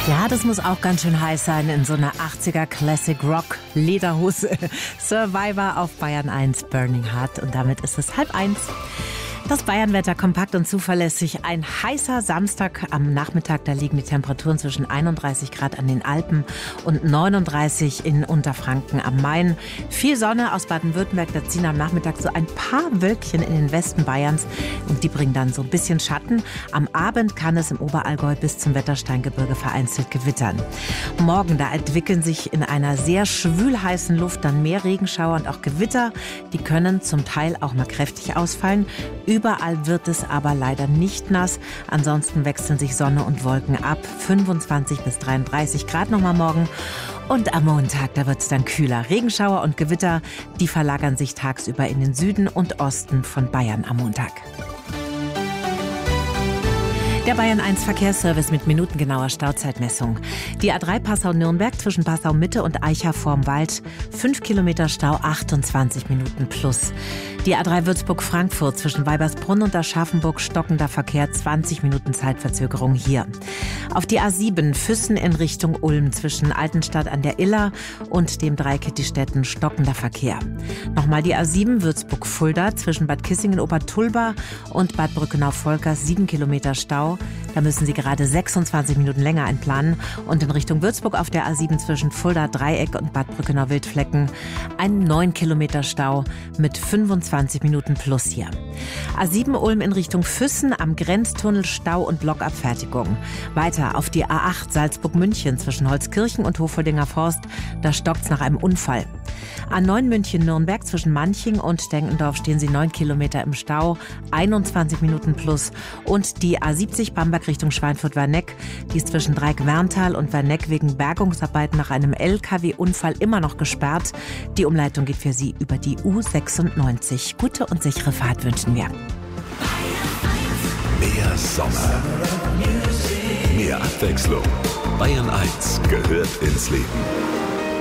Ja, das muss auch ganz schön heiß sein in so einer 80er Classic Rock Lederhose. Survivor auf Bayern 1 Burning Heart und damit ist es 12:30. Das Bayernwetter kompakt und zuverlässig. Ein heißer Samstag am Nachmittag, da liegen die Temperaturen zwischen 31 Grad an den Alpen und 39 in Unterfranken am Main. Viel Sonne aus Baden-Württemberg, da ziehen am Nachmittag so ein paar Wölkchen in den Westen Bayerns und die bringen dann so ein bisschen Schatten. Am Abend kann es im Oberallgäu bis zum Wettersteingebirge vereinzelt gewittern. Morgen, da entwickeln sich in einer sehr schwülheißen Luft dann mehr Regenschauer und auch Gewitter. Die können zum Teil auch mal kräftig ausfallen. Überall wird es aber leider nicht nass. Ansonsten wechseln sich Sonne und Wolken ab. 25 bis 33 Grad nochmal morgen. Und am Montag, da wird es dann kühler. Regenschauer und Gewitter, die verlagern sich tagsüber in den Süden und Osten von Bayern am Montag. Der Bayern 1 Verkehrsservice mit minutengenauer Stauzeitmessung. Die A3 Passau-Nürnberg zwischen Passau-Mitte und Eicha vorm Wald. 5 Kilometer Stau, 28 Minuten plus. Die A3 Würzburg-Frankfurt zwischen Weibersbrunn und Aschaffenburg stockender Verkehr, 20 Minuten Zeitverzögerung hier. Auf die A7 Füssen in Richtung Ulm zwischen Altenstadt an der Iller und dem Dreieck Städten stockender Verkehr. Nochmal die A7 Würzburg-Fulda zwischen Bad Kissingen-Obertulba und Bad Brückenau-Volkers, 7 Kilometer Stau. Da müssen Sie gerade 26 Minuten länger einplanen. Und in Richtung Würzburg auf der A7 zwischen Fulda Dreieck und Bad Brückenau-Wildflecken ein 9 Kilometer Stau mit 25 Minuten plus hier. A7 Ulm in Richtung Füssen am Grenztunnel Stau und Blockabfertigung. Weiter auf die A8 Salzburg-München zwischen Holzkirchen und Hofoldinger Forst. Da stockt's nach einem Unfall. A9 München-Nürnberg zwischen Manching und Denkendorf stehen Sie 9 Kilometer im Stau, 21 Minuten plus. Und die A70 Bamberg Richtung Schweinfurt-Werneck, die ist zwischen Dreieck-Werntal und Werneck wegen Bergungsarbeiten nach einem LKW-Unfall immer noch gesperrt. Die Umleitung geht für Sie über die U96. Gute und sichere Fahrt wünschen wir. Mehr Sommer, mehr Abwechslung. Bayern 1 gehört ins Leben.